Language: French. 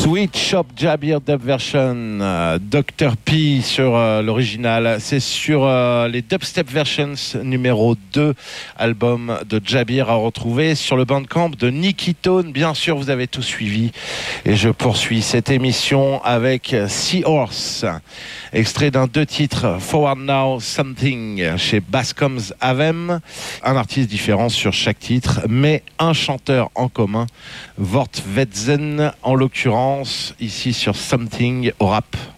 Sweet Shop Jabir Dub Version, Dr. P sur l'original. C'est sur les Dubstep Versions numéro 2, album de Jabir à retrouver sur le Bandcamp de Nicky Tone. Bien sûr, vous avez tout suivi. Et je poursuis cette émission avec Seahorse, extrait d'un 2 titres, Forward Now Something, chez Bascom's Avem. Un artiste différent sur chaque titre, mais un chanteur en commun, Vort Wetzen en l'occurrence, ici sur Something au rap.